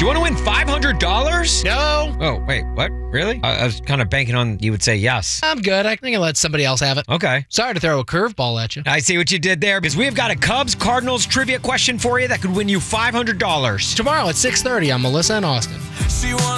you want to win $500? No. Oh, wait, what? Really? I was kind of banking on you would say yes. I'm good. I think I'll let somebody else have it. Okay. Sorry to throw a curveball at you. I see what you did there, because we've got a Cubs-Cardinals trivia question for you that could win you $500. Tomorrow at 6:30 on Melissa and Austin.